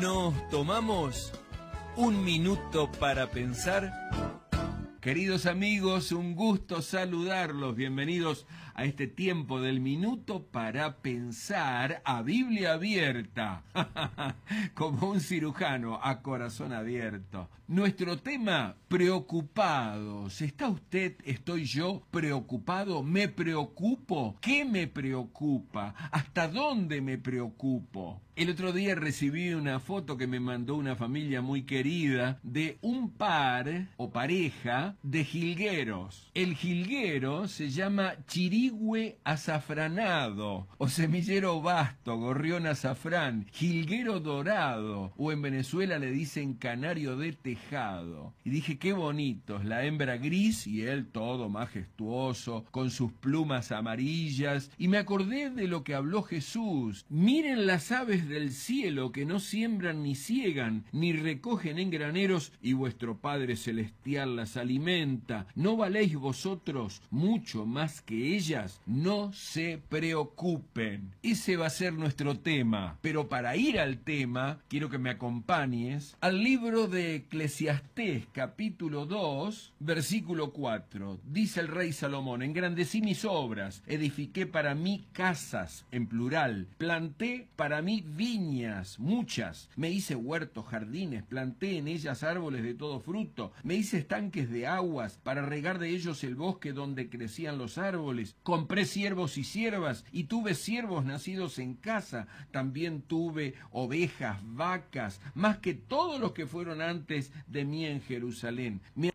Nos tomamos un minuto para pensar. Queridos amigos, un gusto saludarlos. Bienvenidos a este tiempo del minuto para pensar a Biblia abierta, como un cirujano a corazón abierto. Nuestro tema, preocupados. ¿Está usted, estoy yo preocupado? ¿Me preocupo? ¿Qué me preocupa? ¿Hasta dónde me preocupo? El otro día recibí una foto que me mandó una familia muy querida de un par o pareja de jilgueros. El jilguero se llama chirigüe azafranado o semillero vasto, gorrión azafrán, jilguero dorado o en Venezuela le dicen canario de tejado. Y dije, qué bonitos, la hembra gris y él todo majestuoso, con sus plumas amarillas. Y me acordé de lo que habló Jesús. Miren las aves del cielo que no siembran ni ciegan, ni recogen en graneros, y vuestro Padre Celestial las alimenta. ¿No valéis vosotros mucho más que ellas? No se preocupen. Ese va a ser nuestro tema. Pero para ir al tema, quiero que me acompañes al libro de Eclesiastés, capítulo 2, versículo 4. Dice el rey Salomón: engrandecí mis obras, edifiqué para mí casas, en plural, planté para mí viñas, muchas, me hice huertos, jardines, planté en ellas árboles de todo fruto, me hice estanques de aguas para regar de ellos el bosque donde crecían los árboles, compré siervos y siervas y tuve siervos nacidos en casa, también tuve ovejas, vacas, más que todos los que fueron antes de mí en Jerusalén. Me